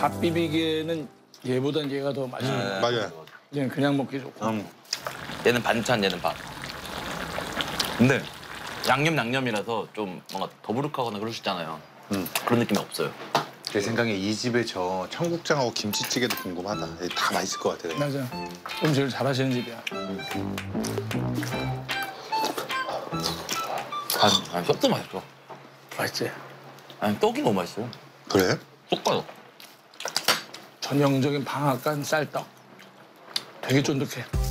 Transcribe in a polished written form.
밥 비비기에는 얘보단 얘가 더 맛있는 거 같아. 맞아요. 얘는 그냥 먹기 좋고. 얘는 반찬, 얘는 밥. 근데 양념이라서 좀 뭔가 더부룩하거나 그럴 수 있잖아요. 그런 느낌이 없어요. 제 생각에 이 집에 저 청국장하고 김치찌개도 궁금하다. 다 맛있을 것 같아. 맞아. 음식을 잘하시는 집이야. 아니, 떡도 맛있어. 맛있지? 아니, 떡이 너무 맛있어. 그래? 떡 봐요. 전형적인 방앗간 쌀떡. 되게 쫀득해.